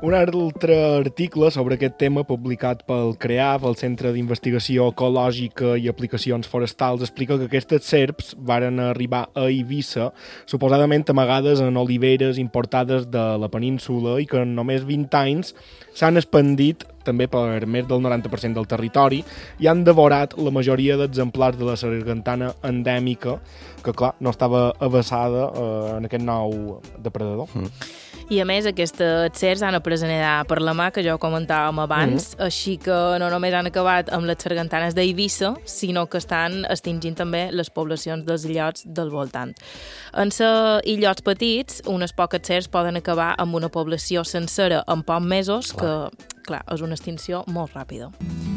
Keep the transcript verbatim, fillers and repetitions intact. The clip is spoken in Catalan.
Un altre article sobre aquest tema publicat pel CREAF, el Centre d'Investigació Ecològica i Aplicacions Forestals, explica que aquestes serps varen arribar a Eivissa, suposadament amagades en oliveres importades de la península i que en només vint anys s'han expandit també per més del noranta per cent del territori i han devorat la majoria d'exemplars de la sargantana endèmica, que clar, no estava avasada eh, en aquest nou depredador. Mm. I a més, aquestes serps han après a nedar per la mà, que ja ho comentàvem abans, mm. així que no només han acabat amb les sargantanes d'Eivissa, sinó que estan extingint també les poblacions dels illots del voltant. En ser illots petits, unes poques serps poden acabar amb una població sencera en pocs mesos, clar. que clar, és una extinció molt ràpida.